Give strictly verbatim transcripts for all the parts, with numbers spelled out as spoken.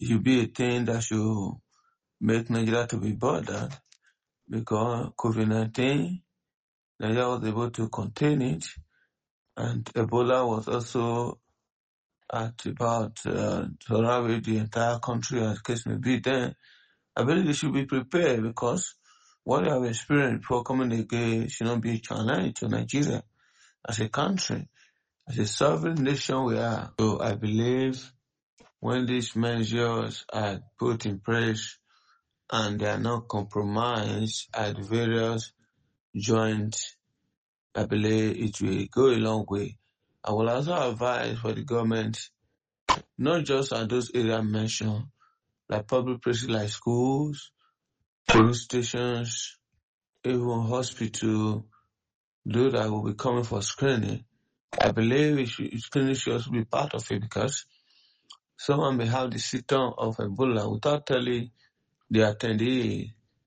it should be a thing that should make Nigeria to be bothered, because COVID nineteen, Nigeria was able to contain it, and Ebola was also at about uh, to ravage the entire country, as case may be. Then I believe they should be prepared, because what they have experienced before coming again should not be a challenge to Nigeria as a country, as a sovereign nation we are. So I believe when these measures are put in place and they are not compromised at various joints, I believe it will go a long way. I will also advise for the government, not just at those areas mentioned, like public places like schools, police stations, even hospital, those that will be coming for screening. I believe it should, screening should also be part of it, because someone may have the symptom of Ebola without telling the attendee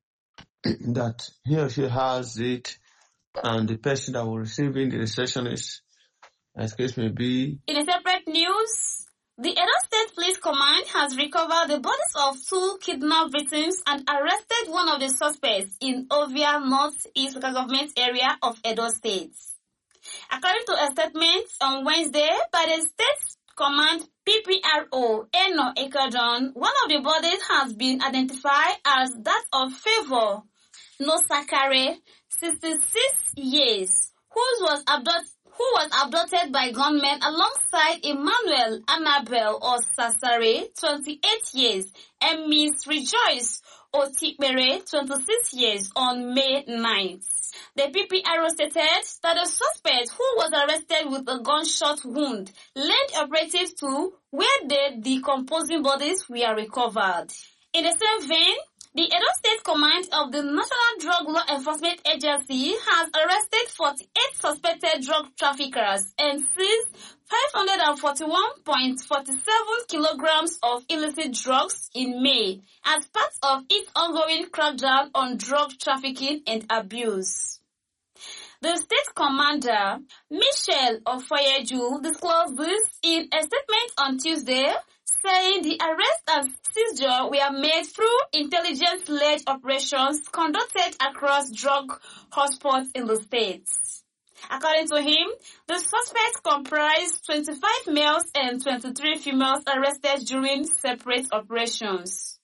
that he or she has it, and the person that will receive it, the receptionist, as case may be. In a separate news, the Edo State Police Command has recovered the bodies of two kidnapped victims and arrested one of the suspects in Ovia North-East local government area of Edo State. According to a statement on Wednesday by the State Command P P R O Eno Ekadon, one of the bodies has been identified as that of Favor Nosakare, sixty-six years, who was abducted who was abducted by gunmen alongside Emmanuel Annabelle or Sasare, twenty-eight years, and Miss Rejoice Otipere, twenty-six years, on May ninth. The P P R O stated that the suspect, who was arrested with a gunshot wound, led operatives to where the decomposing bodies were recovered. In the same vein, the Edo State Command of the National Drug Law Enforcement Agency has arrested forty-eight suspected drug traffickers and seized five hundred forty-one point four seven kilograms of illicit drugs in May as part of its ongoing crackdown on drug trafficking and abuse. The state commander, Michelle Ofoyeju, disclosed this in a statement on Tuesday, saying the arrest and seizure were made through intelligence-led operations conducted across drug hotspots in the state. According to him, the suspects comprised twenty-five males and twenty-three females arrested during separate operations.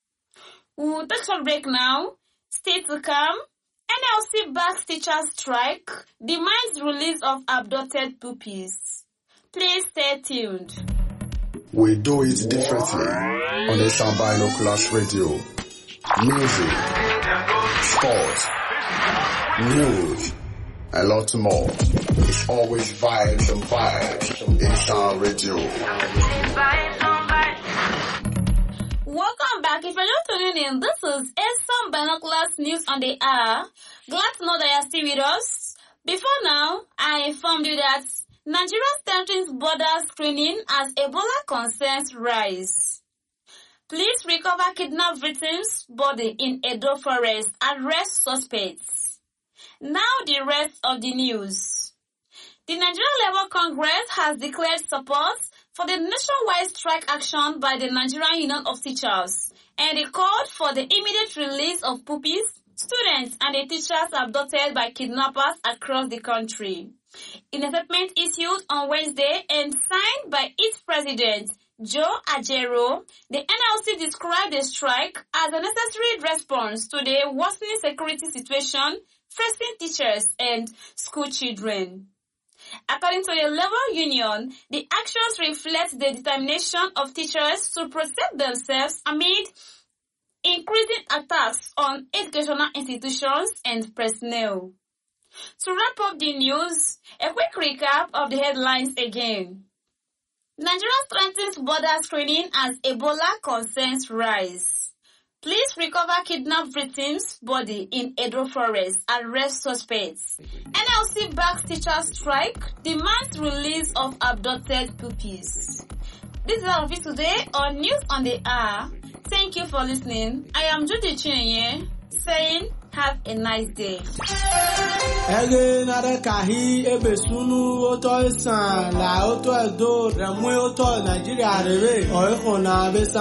We'll take a break now. Stay to come. N L C backs teachers strike, demands release of abducted puppies. Please stay tuned. We do it differently on the Sound Binoculars Radio. Music, sports, news, a lot more. It's always vibes and vibes in Sound Radio. Welcome back. If you're just tuning in, this is Sound Binoculars News on the Air. Glad to know that you're still with us. Before now, I informed you that Nigeria strengthens border screening as Ebola concerns rise. Police recover kidnapped victims' body in Edo Forest, arrest suspects. Now the rest of the news. The Nigerian Labour Congress has declared support for the nationwide strike action by the Nigerian Union of Teachers, and they called for the immediate release of pupils, students, and the teachers abducted by kidnappers across the country. In a statement issued on Wednesday and signed by its president, Joe Ajero, the N L C described the strike as a necessary response to the worsening security situation facing teachers and school children. According to the Labour Union, the actions reflect the determination of teachers to protect themselves amid increasing attacks on educational institutions and personnel. To wrap up the news, a quick recap of the headlines again. Nigeria strengthens border screening as Ebola concerns rise. Police recover kidnapped victims' body in Edo Forest, arrest suspects. N L C backs teachers strike, demands release of abducted pupils. This is our video today on News on the Air. Thank you for listening. I am Judy Chinye, saying have a nice day. Ege nare kahi ebe sunu oto isan la oto edo remu oto Nigeria rere o iko na be